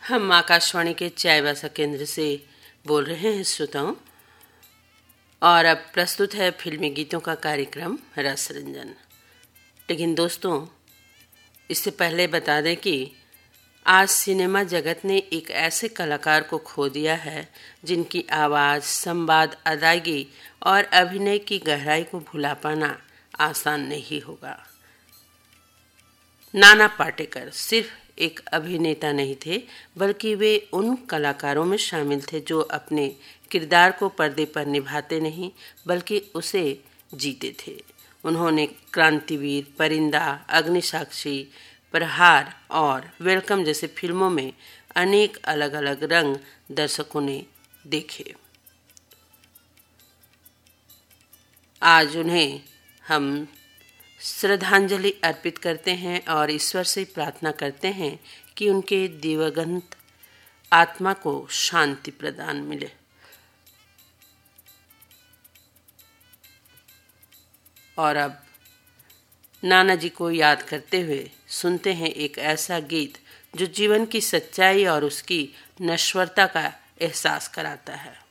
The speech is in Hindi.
हम आकाशवाणी के चाईबासा केंद्र से बोल रहे हैं श्रोताओं, और अब प्रस्तुत है फिल्मी गीतों का कार्यक्रम रस रंजन। लेकिन दोस्तों, इससे पहले बता दें कि आज सिनेमा जगत ने एक ऐसे कलाकार को खो दिया है जिनकी आवाज़, संवाद, अदायगी और अभिनय की गहराई को भुला पाना आसान नहीं होगा। नाना पाटेकर सिर्फ एक अभिनेता नहीं थे, बल्कि वे उन कलाकारों में शामिल थे जो अपने किरदार को पर्दे पर निभाते नहीं बल्कि उसे जीते थे। उन्होंने क्रांतिवीर, परिंदा, अग्निसाक्षी, प्रहार और वेलकम जैसे फिल्मों में अनेक अलग अलग रंग दर्शकों ने देखे। आज उन्हें हम श्रद्धांजलि अर्पित करते हैं और ईश्वर से प्रार्थना करते हैं कि उनके दिवंगत आत्मा को शांति प्रदान मिले। और अब नाना जी को याद करते हुए सुनते हैं एक ऐसा गीत जो जीवन की सच्चाई और उसकी नश्वरता का एहसास कराता है।